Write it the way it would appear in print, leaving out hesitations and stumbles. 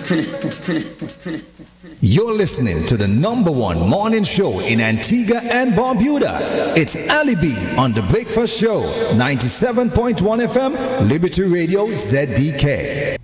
You're listening to the number one morning show in Antigua and Barbuda. It's Ali B on the Breakfast Show, 97.1 FM, Liberty Radio ZDK.